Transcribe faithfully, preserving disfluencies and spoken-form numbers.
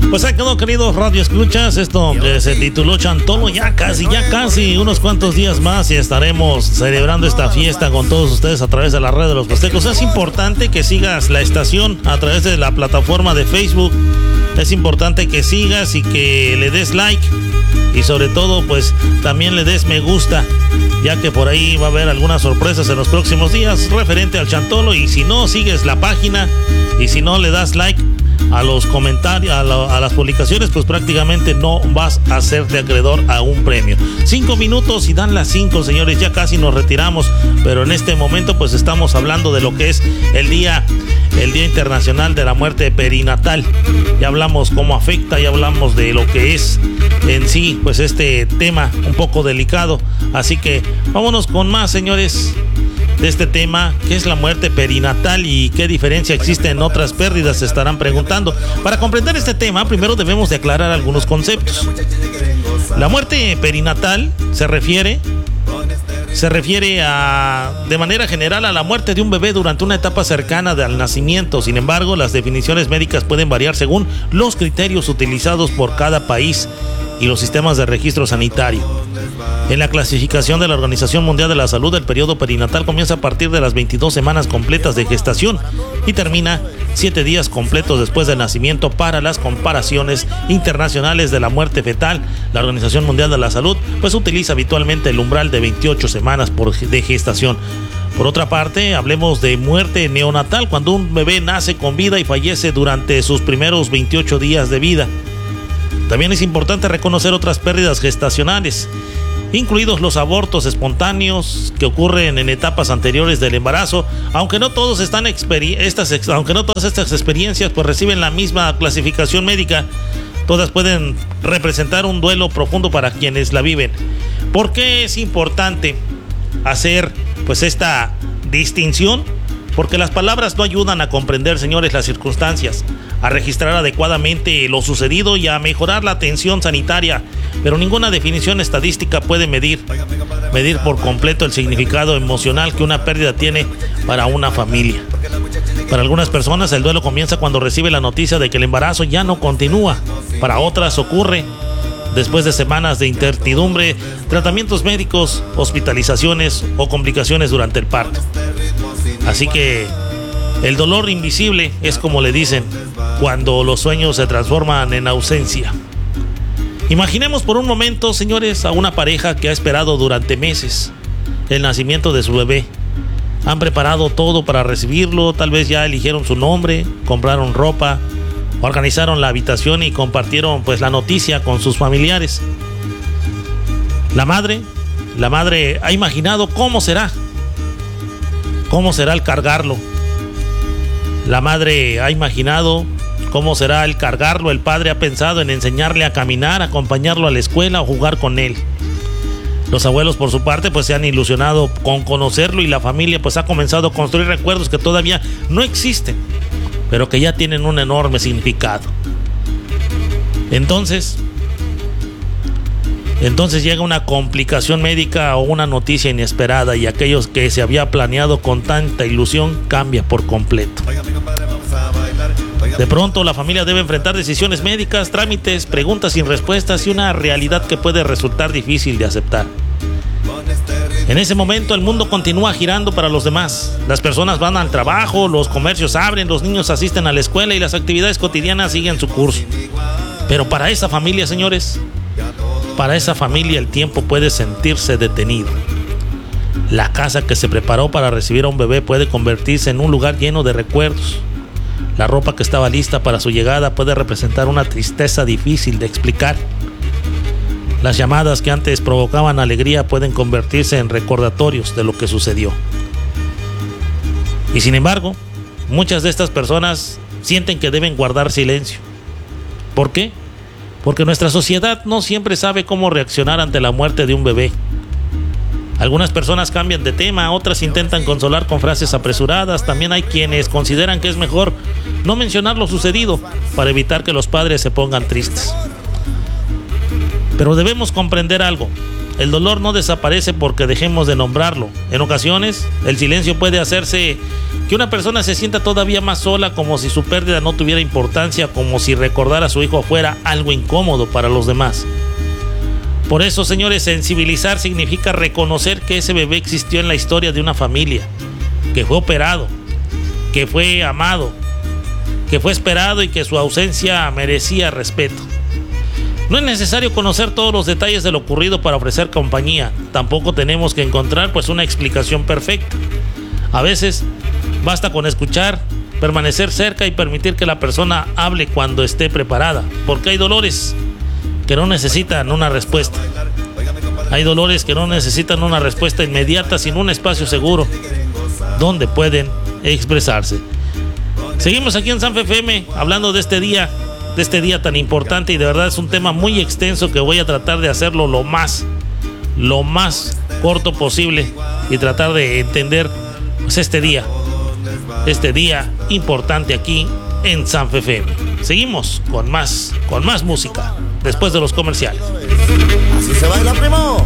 Pues ahí quedó, queridos radio escuchas, esto que se tituló Chantolo. Ya casi, ya casi, unos cuantos días más y estaremos celebrando esta fiesta con todos ustedes a través de la red de los Huastecos. Es importante que sigas la estación a través de la plataforma de Facebook. Es importante que sigas y que le des like y sobre todo pues también le des me gusta, ya que por ahí va a haber algunas sorpresas en los próximos días referente al Chantolo. Y si no sigues la página y si no le das like a los comentarios, a, la, a las publicaciones, pues prácticamente no vas a hacerte acreedor a un premio. Cinco minutos y dan las cinco, señores, ya casi nos retiramos, pero en este momento pues estamos hablando de lo que es el día, el Día Internacional de la Muerte Perinatal. Ya hablamos cómo afecta, ya hablamos de lo que es en sí, pues este tema un poco delicado, así que vámonos con más, señores, de este tema, ¿qué es la muerte perinatal y qué diferencia existe en otras pérdidas? Se estarán preguntando. Para comprender este tema, primero debemos de aclarar algunos conceptos. La muerte perinatal se refiere, se refiere a, de manera general, a la muerte de un bebé durante una etapa cercana al nacimiento. Sin embargo, las definiciones médicas pueden variar según los criterios utilizados por cada país y los sistemas de registro sanitario. En la clasificación de la Organización Mundial de la Salud, el periodo perinatal comienza a partir de las veintidós semanas completas de gestación y termina siete días completos después del nacimiento. Para las comparaciones internacionales de la muerte fetal, la Organización Mundial de la Salud pues utiliza habitualmente el umbral de veintiocho semanas por de gestación. Por otra parte, hablemos de muerte neonatal, cuando un bebé nace con vida y fallece durante sus primeros veintiocho días de vida. También es importante reconocer otras pérdidas gestacionales, incluidos los abortos espontáneos que ocurren en etapas anteriores del embarazo. Aunque no todos están experi- estas, aunque no todas estas experiencias pues reciben la misma clasificación médica, todas pueden representar un duelo profundo para quienes la viven. ¿Por qué es importante hacer pues esta distinción? Porque las palabras no ayudan a comprender, señores, las circunstancias, a registrar adecuadamente lo sucedido y a mejorar la atención sanitaria, pero ninguna definición estadística puede medir, medir por completo el significado emocional que una pérdida tiene para una familia. Para algunas personas el duelo comienza cuando recibe la noticia de que el embarazo ya no continúa. Para otras ocurre después de semanas de incertidumbre, tratamientos médicos, hospitalizaciones o complicaciones durante el parto. Así que el dolor invisible es, como le dicen, cuando los sueños se transforman en ausencia. Imaginemos por un momento, señores, a una pareja que ha esperado durante meses el nacimiento de su bebé. Han preparado todo para recibirlo, tal vez ya eligieron su nombre, compraron ropa, organizaron la habitación y compartieron pues la noticia con sus familiares. La madre, la madre ha imaginado cómo será, cómo será el cargarlo. La madre ha imaginado cómo será el cargarlo. El padre ha pensado en enseñarle a caminar, acompañarlo a la escuela o jugar con él. Los abuelos, por su parte, pues se han ilusionado con conocerlo y la familia pues ha comenzado a construir recuerdos que todavía no existen, pero que ya tienen un enorme significado. Entonces, entonces llega una complicación médica o una noticia inesperada y aquellos que se había planeado con tanta ilusión cambia por completo. De pronto la familia debe enfrentar decisiones médicas, trámites, preguntas sin respuestas y una realidad que puede resultar difícil de aceptar. En ese momento el mundo continúa girando para los demás. Las personas van al trabajo, los comercios abren, los niños asisten a la escuela y las actividades cotidianas siguen su curso. Pero para esa familia, señores, para esa familia el tiempo puede sentirse detenido. La casa que se preparó para recibir a un bebé puede convertirse en un lugar lleno de recuerdos. La ropa que estaba lista para su llegada puede representar una tristeza difícil de explicar. Las llamadas que antes provocaban alegría pueden convertirse en recordatorios de lo que sucedió. Y sin embargo, muchas de estas personas sienten que deben guardar silencio. ¿Por qué? Porque nuestra sociedad no siempre sabe cómo reaccionar ante la muerte de un bebé. Algunas personas cambian de tema, otras intentan consolar con frases apresuradas. También hay quienes consideran que es mejor no mencionar lo sucedido para evitar que los padres se pongan tristes. Pero debemos comprender algo. el dolor no desaparece porque dejemos de nombrarlo. En ocasiones, el silencio puede hacerse que una persona se sienta todavía más sola, como si su pérdida no tuviera importancia, como si recordar a su hijo fuera algo incómodo para los demás. Por eso, señores, sensibilizar significa reconocer que ese bebé existió en la historia de una familia, que fue operado, que fue amado, que fue esperado y que su ausencia merecía respeto. No es necesario conocer todos los detalles de lo ocurrido para ofrecer compañía. Tampoco tenemos que encontrar pues una explicación perfecta. A veces basta con escuchar, permanecer cerca y permitir que la persona hable cuando esté preparada, porque hay dolores que no necesitan una respuesta. Hay dolores que no necesitan una respuesta inmediata, sino un espacio seguro donde pueden expresarse. Seguimos aquí en Sanfe F M hablando de este día, de este día tan importante, y de verdad es un tema muy extenso que voy a tratar de hacerlo lo más, lo más corto posible y tratar de entender pues, este día, este día importante aquí en Sanfe F M. Seguimos con más, con más música después de los comerciales. Así se baila, primo.